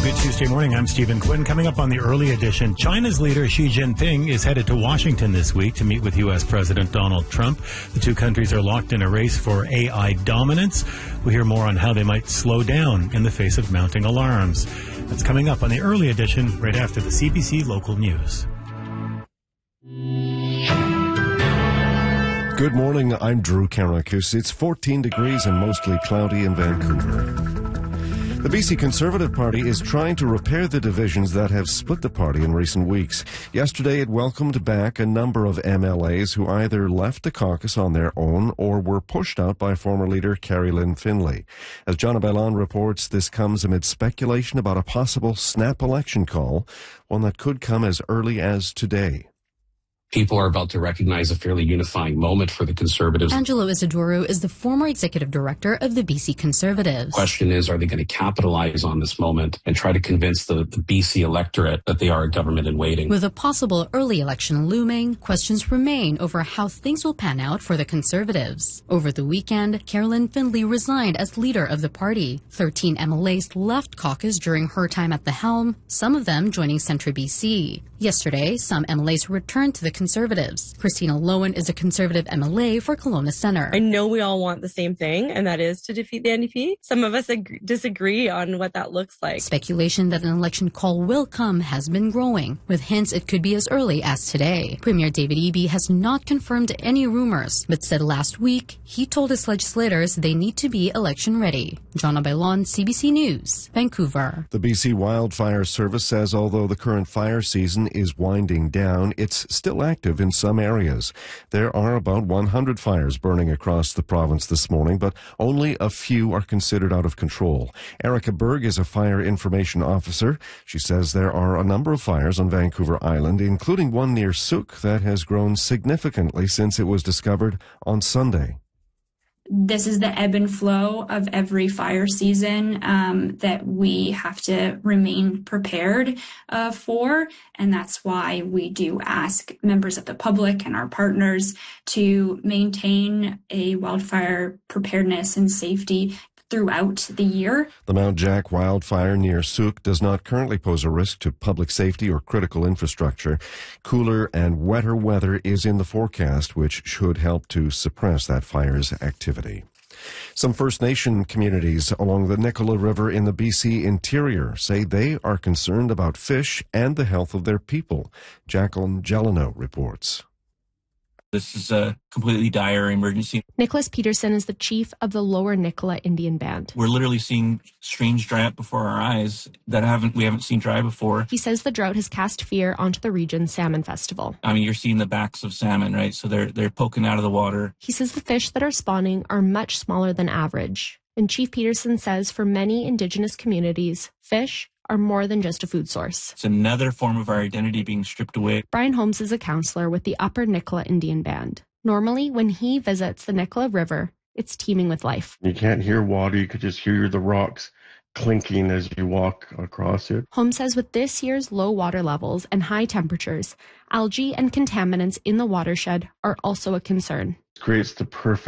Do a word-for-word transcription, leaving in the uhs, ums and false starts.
Good Tuesday morning. I'm Stephen Quinn. Coming up on the early edition, China's leader Xi Jinping is headed to Washington this week to meet with U S. President Donald Trump. The two countries are locked in a race for A I dominance. We'll hear more on how they might slow down in the face of mounting alarms. That's coming up on the early edition right after the C B C local news. Good morning, I'm Drew Karakus. It's fourteen degrees and mostly cloudy in Vancouver. The B C Conservative Party is trying to repair the divisions that have split the party in recent weeks. Yesterday, it welcomed back a number of M L As who either left the caucus on their own or were pushed out by former leader Carrie Lynn Finlay. As John Bellon reports, this comes amid speculation about a possible snap election call, one that could come as early as today. People are about to recognize a fairly unifying moment for the Conservatives. Angelo Isidoro is the former executive director of the B C Conservatives. The question is, are they going to capitalize on this moment and try to convince the, the B C electorate that they are a government in waiting? With a possible early election looming, questions remain over how things will pan out for the Conservatives. Over the weekend, Carolyn Finlay resigned as leader of the party. Thirteen M L As left caucus during her time at the helm, some of them joining Centre B C. Yesterday, some M L As returned to the Conservatives. Christina Lowen is a Conservative M L A for Kelowna Centre. I know we all want the same thing, and that is to defeat the N D P. Some of us agree, disagree on what that looks like. Speculation that an election call will come has been growing, with hints it could be as early as today. Premier David Eby has not confirmed any rumors, but said last week he told his legislators they need to be election ready. Jonna Bailon, C B C News, Vancouver. The B C Wildfire Service says although the current fire season is winding down, it's still active in some areas. There are about one hundred fires burning across the province this morning, but only a few are considered out of control. Erica Berg is a fire information officer. She says there are a number of fires on Vancouver Island, including one near Souk that has grown significantly since it was discovered on Sunday. This is the ebb and flow of every fire season um, that we have to remain prepared uh, for. And that's why we do ask members of the public and our partners to maintain a wildfire preparedness and safety throughout the year. The Mount Jack wildfire near Souk does not currently pose a risk to public safety or critical infrastructure. Cooler and wetter weather is in the forecast, which should help to suppress that fire's activity. Some First Nation communities along the Nicola River in the B C interior say they are concerned about fish and the health of their people. Jacqueline Gelano reports. This is a completely dire emergency. Nicholas Peterson is the chief of the Lower Nicola Indian Band. We're literally seeing streams dry up before our eyes that haven't we haven't seen dry before. He says the drought has cast fear onto the region's salmon festival. I mean, you're seeing the backs of salmon, right? So they're they're poking out of the water. He says the fish that are spawning are much smaller than average. And Chief Peterson says for many Indigenous communities, fish are more than just a food source. It's another form of our identity being stripped away. Brian Holmes is a counselor with the Upper Nicola Indian Band. Normally, when he visits the Nicola River, it's teeming with life. You can't hear water, you could just hear the rocks clinking as you walk across it. Holmes says with this year's low water levels and high temperatures, algae and contaminants in the watershed are also a concern. It creates the perfect